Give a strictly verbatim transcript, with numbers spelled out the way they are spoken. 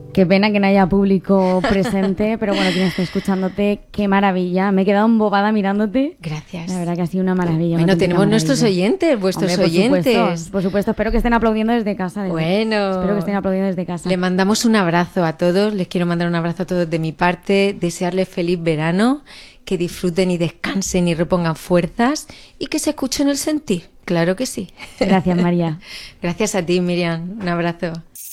Qué pena que no haya público presente, pero bueno, quien esté escuchándote, qué maravilla. Me he quedado embobada mirándote. Gracias. La verdad que ha sido una maravilla. Bueno, tenemos maravilla. nuestros oyentes, vuestros Hombre, por oyentes. Supuesto, por supuesto, espero que estén aplaudiendo desde casa. Desde, bueno. Espero que estén aplaudiendo desde casa. Le mandamos un abrazo a todos, les quiero mandar un abrazo a todos de mi parte, desearles feliz verano, que disfruten y descansen y repongan fuerzas y que se escuchen el sentir. Claro que sí. Gracias, María. Gracias a ti, Miriam. Un abrazo.